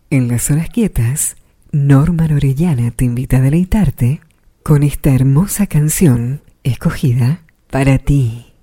En las horas quietas, Norma Orellana te invita a deleitarte con esta hermosa canción escogida para ti.